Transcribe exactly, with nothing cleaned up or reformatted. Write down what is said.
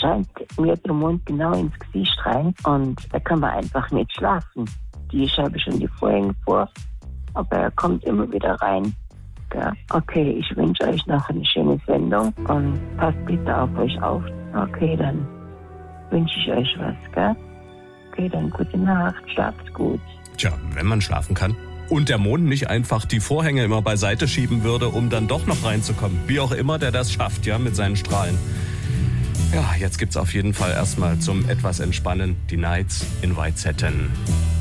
scheint mir der Mond genau ins Gesicht rein und da kann man einfach nicht schlafen. Die ich habe schon die Vorhänge vor, aber er kommt immer wieder rein. Ja. Okay, ich wünsche euch noch eine schöne Sendung und passt bitte auf euch auf. Okay, dann wünsche ich euch was, gell? Okay, dann gute Nacht, schlaft gut. Tja, wenn man schlafen kann. Und der Mond nicht einfach die Vorhänge immer beiseite schieben würde, um dann doch noch reinzukommen. Wie auch immer der das schafft, ja, mit seinen Strahlen. Ja, jetzt gibt's auf jeden Fall erstmal zum etwas Entspannen die Nights in White Satin.